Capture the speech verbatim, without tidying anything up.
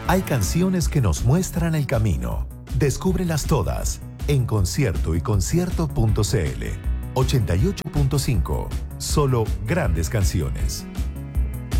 Hay canciones que nos muestran el camino. Descúbrelas todas en concierto y concierto punto c l. ochenta y ocho punto cinco. Solo grandes canciones.